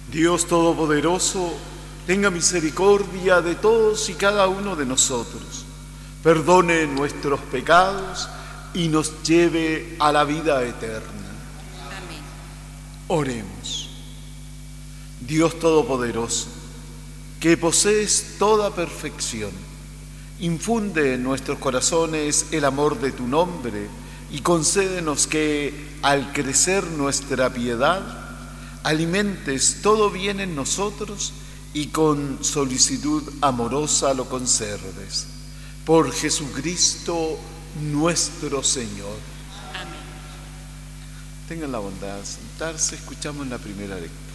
Dios Todopoderoso, tenga misericordia de todos y cada uno de nosotros, perdone nuestros pecados y nos lleve a la vida eterna. Amén. Oremos. Dios Todopoderoso, que posees toda perfección, infunde en nuestros corazones el amor de tu nombre y concédenos que, al crecer nuestra piedad, alimentes todo bien en nosotros y con solicitud amorosa lo conserves. Por Jesucristo nuestro Señor. Amén. Tengan la bondad de sentarse, escuchamos la primera lectura.